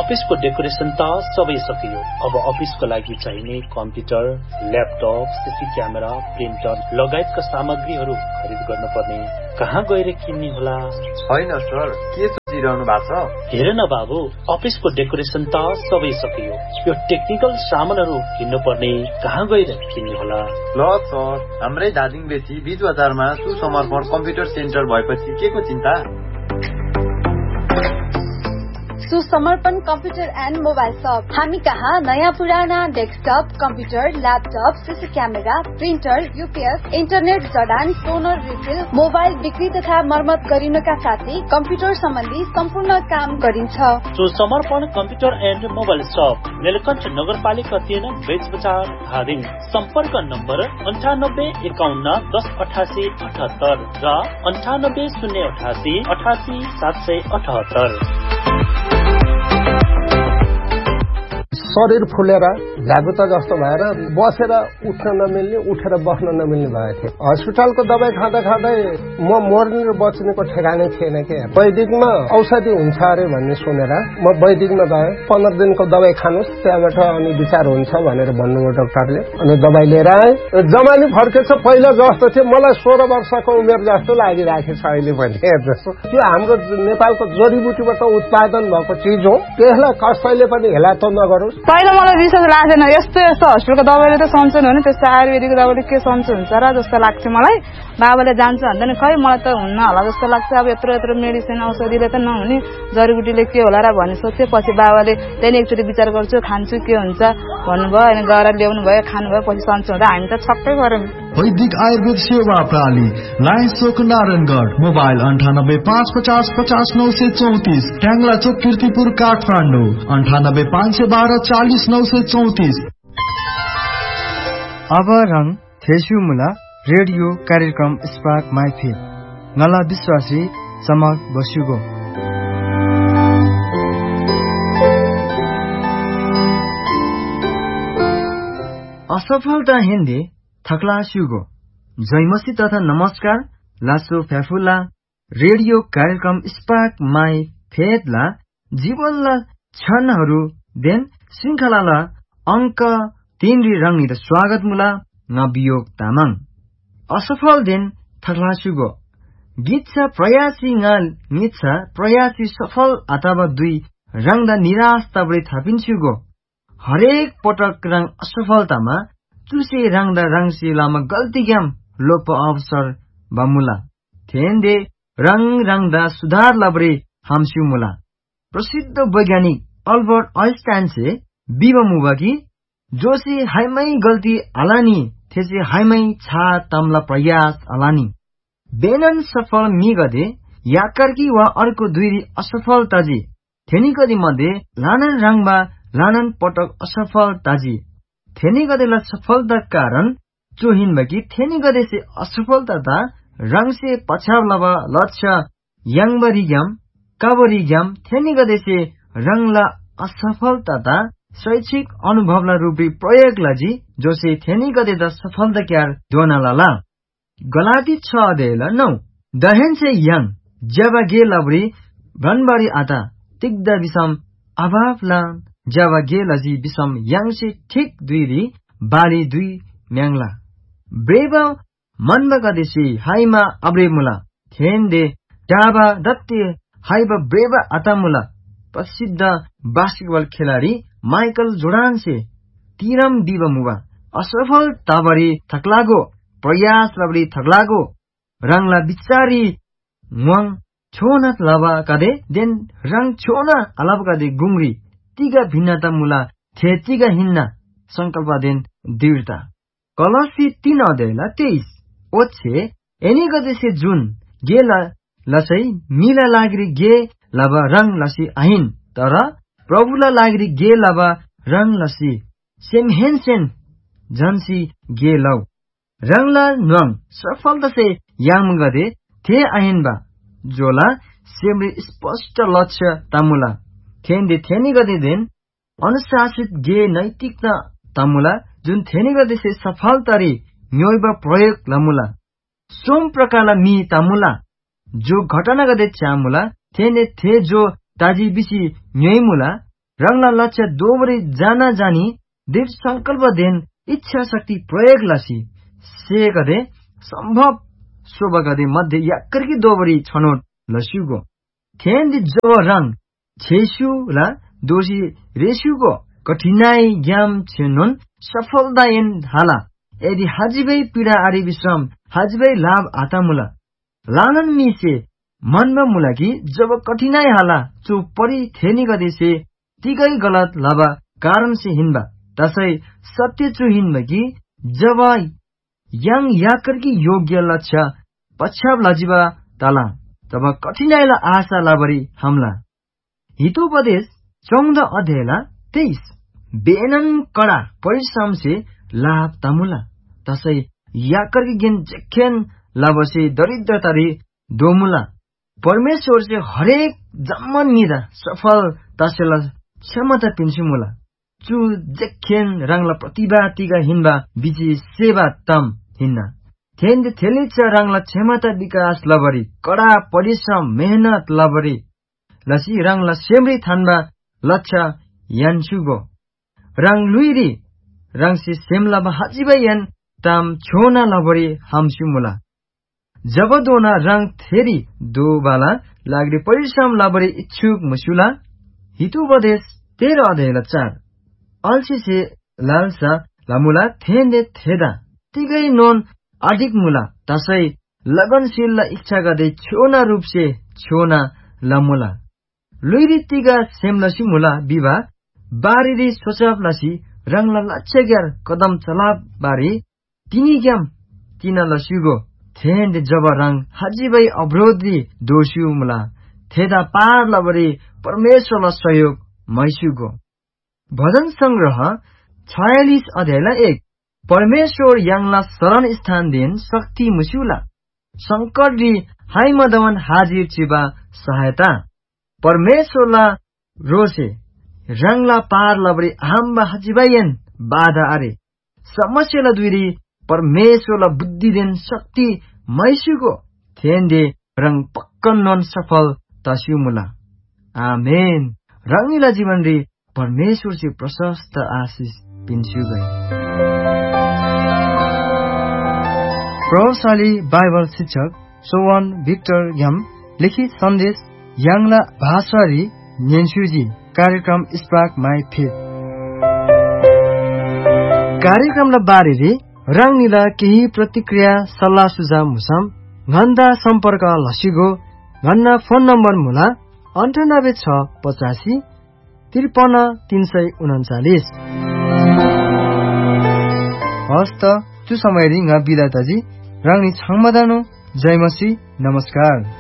अफिसको डेकोरेसन त सबै सकियो। अब अफिसको लागि चाहिने computer, laptop, CC camera, printer लगायतका सामग्रीहरू खरिद गर्न पर्ने। कहाँ गएर किन्ने होला? होइन सर, के सोचिरहनु भएको छ? हेर न बाबु, अफिसको डेकोरेसन त सबै सकियो। यो टेक्निकल सामानहरू किन्नु पर्ने। कहाँ गएर किन्ने होला? ल सर, हाम्रै धादिङ बेसी बीच बजारमा सुसमर्पण कम्प्युटर सेन्टर भएपछि के को चिन्ता? सुसमर्पण कम्प्युटर एन्ड मोबाइल शप। हामी कहाँ नयाँ पुराना desktop, computer, laptop, CC camera, printer, UPS, internet जडान, टोनर रिफिल, मोबाइल बिक्री तथा मर्मत गरिनका साथै कम्प्युटर सम्बन्धी सम्पूर्ण काम गरिन्छ। सुसमर्पण कम्प्युटर एन्ड मोबाइल शप, नीलकण्ठ नगरपालिका 3 बेच बजार धादिङ। सम्पर्क नम्बर 9851108878 र 9808887778। शरीर फुलेर झागुता जस्तो भएर बसेर उठ्न नमिल्ने, उठेर बस्न नमिल्ने भएको थियो। हस्पिटलको दबाई खाँदा खाँदै म मर्ने र बच्नेको ठेगानै थिएन के। वैदिकमा औषधि हुन्छ अरे भन्ने सुनेर म वैदिकमा गएँ। 15 दिनको दबाई खानुहोस्, त्यहाँबाट अनि विचार हुन्छ भनेर भन्नुभयो डाक्टरले। अनि दबाई लिएर आएँ। जमानी फर्केछ, पहिला जस्तो थियो। मलाई 16 वर्षको उमेर जस्तो लागिरहेको छ अहिले पनि। जस्तो त्यो हाम्रो नेपालको जडीबुटीबाट उत्पादन भएको चिज हो, त्यसलाई कसैले पनि हेला त नगरोस्। पहिला मलाई विश्वास लाग्दैन, यस्तो हस्पिटलको दबाईले त सन्चो हुने, त्यस्तो आयुर्वेदिक दबाईले के सन्चो हुन्छ र जस्तो लाग्थ्यो मलाई। बाबाले जान्छ भन्दैन, खै मलाई त हुन्न होला जस्तो लाग्छ। अब यत्रो मेडिसिन औषधिले त नहुने, जडीबुटीले के होला र भन्ने सोध्थ्यो। पछि बाबाले त्यहाँदेखि एकचोटि विचार गर्छु, खान्छु के हुन्छ भन्नुभयो। अनि गएर ल्याउनु भयो, खानुभयो, पछि सन्चो हुँदा हामी त छक्कै पर्यौँ। वैदिक आयुर्वेद सेवा प्रणाली, लायन्स चोक नारायणगढ। मोबाइल 9855050934, ट्याङ्ला चोक कीर्तिपुर काठमाडौँ 9851240934। अब रङ थेसुमुला रेडियो कार्यक्रम स्पार्क माइफे नला विश्वासी चमक बस्युगो। असफलता हिन्दी थक्ला स्युगो। जयमसी तथा नमस्कार लासो फ्याफुला रेडियो कार्यक्रम स्पार्क माई फेदला जीवनला क्षणहरू देन श्रृङ्खला अङ्क 3 रङनिर स्वागत मुला नबियोग तामाङ। असफल दिन थक्ला स्युगो। गीत छ प्रयासी गीत छ प्रयासी सफल अथवा 2 रङदा निराश तबले थपिन्स्युगो। हरेक पटक रङ असफलतामा चुसे रङदा रङसिलामा गल्ती ग्याम लोप अवसर बमुला थेन्दे रङदा सुधार लबरे हाम्स्यु मुला। प्रसिद्ध वैज्ञानिक अल्बर्ट आइन्स्टाइन से बिबमुबकी जोशी हाइमै गल्ती अलानी थेसे हाइमै छा तमला प्रयास अलानी। बेनन सफल मिगदे याकर्की वा अर्को 2 असफलताजी थेनीगदी मध्ये लानन रङमा लानन पटक असफलताजी थेनीगदेला सफलता कारण चोहिन बकी थेनीगदे से असफलता रङ से पछावलबा लक्ष्य यङबरिग्याम कबरिग्याम थेनीगदे से रङला असफलता शैक्षिक अनुभवला रूपी प्रयोग लजी जोसे थेनीगदे द सफलता क्यार दोनालाला। गलाती 6:9 दहेन से यङ जब गे लबरी भनबरी आता तिग्द विषम अभावला जब गे लजी विषम यङ से ठीक 2 बाली 2 म्याङ्ला। ब्रेब मनबा गदेशी हाइमा अब्रेमुला थेन्दे डाबा दत्ते हाइबा ब्रेब अतामुला। प्रसिद्ध बास्केटबल खेलाडी माइकल जोर्डान से तिरम बिबमुवा असफल ताबरी थक्लागो प्रयास लबरी थक्लागो रङला बिचारी मुङ छोना लबा कदे देन रङ छोना अलब कदे गुङ्री तिगा भिन्नता मुला थेचिगा हिन्ना संकल्प देन दृढता। कलसी 3:23 ओछे एनी गदे से जुन गे लसै मिला लागरी गे लबा रङ लसी आहिन तर प्रभुला लागरी गे लबा रङ लसी सेमहेनसेन जनसी गे लौ। रङला नुङ सफलता से याङ गदे थे आहिन बा जोला सेमरे स्पष्ट लक्ष्य तामुला थेन्दे थेनी गदे देन अनुशासित गे नैतिकता तामुला जुन थेनी गदे से सफलतारी न्योइबा प्रयोग लमुला। सोम प्रकारला मी तामुला जो घटना गदे चामुला थेने थे जो ताजी बिसी न्योइमुला रंगला लक्ष्य दोबरी जाना जानी दृढ़ संकल्प देन इच्छा शक्ति प्रयोग लसी से गदे संभव शोभ गदे मध्य याकर की दोबरी छनोट लस्युगो थेन दि जो रंग छेसु ला दोषी रेसुगो कठिनाई ज्ञाम छेनोन सफलता इन हाला यदि हाजिबै पीड़ा आरि विश्राम हाजिबै लाभ आता मुला लानन मिसे मनमा मुला कि जब कठिनाई हाला चुप परी थेनी गदे से तिगै गलत लाभा कारण से हिन्बा तसै सत्य चु हिन्बा कि जब yang याकर की योग्य लक्ष्य पश्चाप लजिबा ताला तब कठिनाईला आशा लाबरी हमला हितोपदेश 14 अध्यायला 23 बेनन कड़ा परिश्रम से लाभ तमुला तसै याकर की गेन जेखेन लाभसे दरिद्रतारी दोमुला परमेश्वर से हरेक जम्मन निदा सफल तसेला क्षमता पिन्सुमुला चु जेखेन रंगला प्रतिभा तिगा हिन्बा बिची सेवा तम हिन्ना थेन्द थेलिच रंगला क्षमता विकास लबरी कड़ा परिश्रम मेहनत लबरी लसी रंगला सेमरी थान्बा लक्ष्य यान्सुगो रंग लुइरी रंग से सेमला हाजिबा यान ताम छोना लबरी हमसुमुला जब दोना रंग थेरी दो बाला लाग्रे परिश्रम लबरी इच्छुक मुसुला हितोपदेश 13 अध्यायला 4 अल्सी से लालसा लामुला थेन्दे थेदा तिगै नोन अधिक मुला तसै लगनशील ला इच्छा गदे छोना रूप से छोना लमुला लुइरी तिगा सेमलसी मुला विवा बारीरी सोचाप लसी रंगला लक्ष्य ग्यार कदम चलाप बारी तिनी ग्याम तिना लसिगो थेन्दे जब रंग हाजिबै अवरोधी दोषिउ मुला थेदा पार लबरी परमेश्वरला सहयोग मैसुगो भजन संग्रह 46 अध्यायला 1 परमेश्वर यांगला शरण स्थान दिन शक्ति मुसुला संकट री हाई मदवन हाजिर चिबा सहायता परमेश्वरला रोसे रंगला पार लबरी हाम्बा हाजिबायन बाधा आरे समस्याला दुरी परमेश्वरला बुद्धि दिन शक्ति मैसुगो थेन्दे रंग पक्कन नन सफल तस्युमुला आमेन रंगीला जीवन री परमेश्वर से प्रशस्त आशीष पिन्छु गए प्रभावशाली बाइबल शिक्षक सोवन भिक्टर याम लिखित सन्देश यांगला भाषारी नेन्सुजी कार्यक्रम स्पार्क माई फेथ कार्यक्रमला बारेरी रंगीला केही प्रतिक्रिया सल्लाह सुझाव मुसम घण्टा सम्पर्क लसिगो घण्टा फोन नम्बर मुला 9865 53 339 हस्त त्यो समय रिंगा बिदाताजी रंगनी छाङमदानो जय मसी नमस्कार।